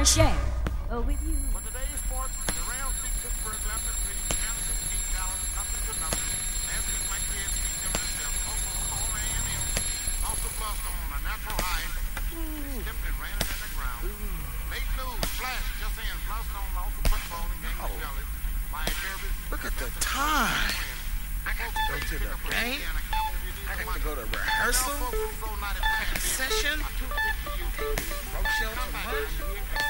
gonna share with you. For today's sports, the Rams beat Pittsburgh 11-3, Kansas City beat Dallas nothing to nothing. Last week, Mike Gibbs beat them themselves. Oklahoma A&M also bust on a natural high. They stepped and ran it at the ground. Late news, flash, just in, Bluffstone also football in game of Dallas. Look at the time. I got to go to the game. I got to go to rehearsal. I got a session. Pro show for lunch.